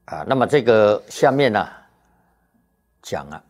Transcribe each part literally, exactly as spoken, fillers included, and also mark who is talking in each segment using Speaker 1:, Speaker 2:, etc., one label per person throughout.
Speaker 1: 啊，那么这个下面呢、啊、讲啊，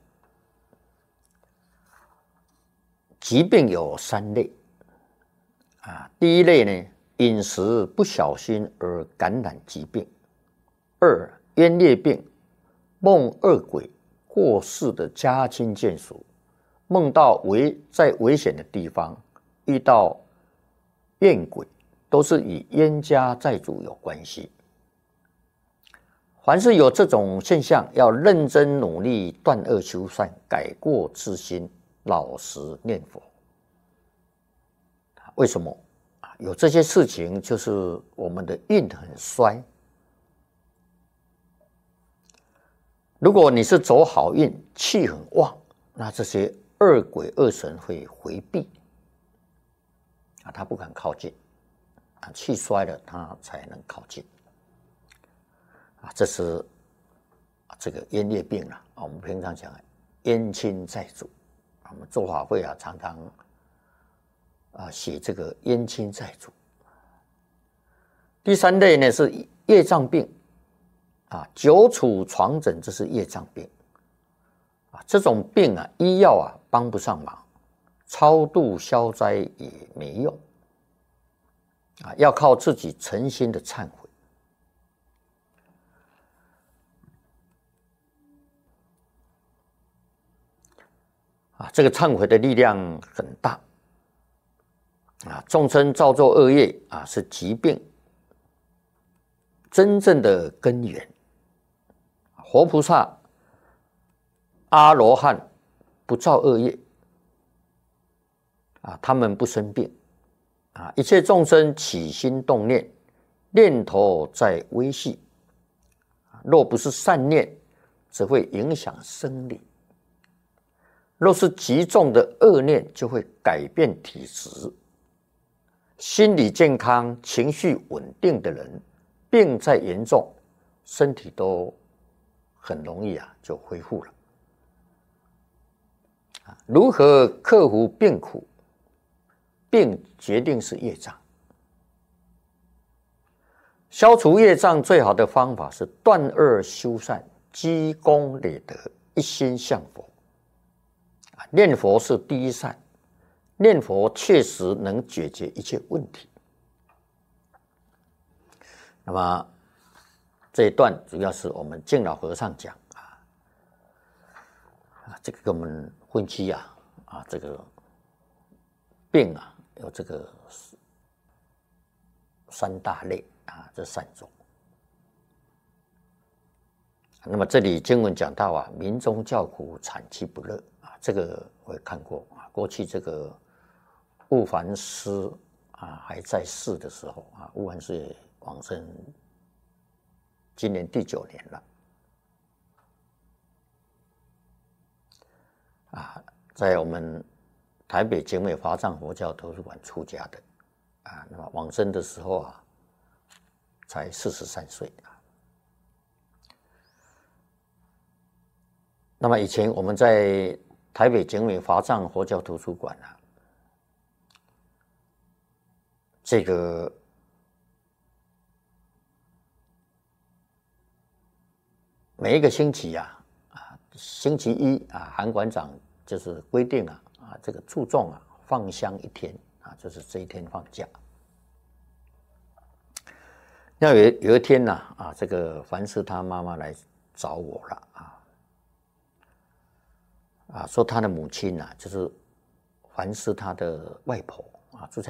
Speaker 1: 疾病有三类啊。第一类呢，饮食不小心而感染疾病；二，冤裂病，梦恶鬼过世的家亲眷属，梦到危在危险的地方遇到怨鬼，都是与冤家债主有关系。凡是有这种现象，要认真努力断恶修善，改过自新，老实念佛。为什么？有这些事情，就是我们的运很衰。如果你是走好运，气很旺，那这些恶鬼恶神会回避，啊，他不敢靠近，啊，气衰了，他才能靠近。啊，这是这个冤裂病啊，我们平常讲冤亲债主，我们做法会啊，常常啊写这个冤亲债主。第三类呢是业障病，啊，久处床枕，这是业障病，啊，这种病啊，医药啊帮不上忙，超度消灾也没用，啊，要靠自己诚心的忏悔。啊，这个忏悔的力量很大啊！众生造作恶业啊，是疾病真正的根源。活菩萨、阿罗汉不造恶业啊，他们不生病啊。一切众生起心动念，念头在微细，若不是善念，只会影响生理。若是极重的恶念，就会改变体质。心理健康、情绪稳定的人，病再严重，身体都很容易啊就恢复了。如何克服病苦？病决定是业障。消除业障最好的方法是断恶修善，积功累德，一心向佛。念佛是第一善，念佛确实能解决一切问题。那么这一段主要是我们净老和尚讲啊，啊，这个跟我们婚期啊啊这个病啊有这个三大类啊，这三种。那么这里经文讲到啊，民中叫苦，惨其不乐。这个我也看过啊，过去这个悟凡师啊还在世的时候啊，悟凡师也往生，今年第九年了啊，在我们台北景美华藏佛教图书馆出家的啊，那么往生的时候啊，才四十三岁啊。那么以前我们在台北景美华藏佛教图书馆啊，这个每一个星期啊，啊，星期一啊，韩馆长就是规定啊，啊，这个注重啊放香一天啊，就是这一天放假。那有有一天呢、啊，啊，这个凡是他妈妈来找我了啊。啊，说他的母亲啊，就是凡是他的外婆啊，住在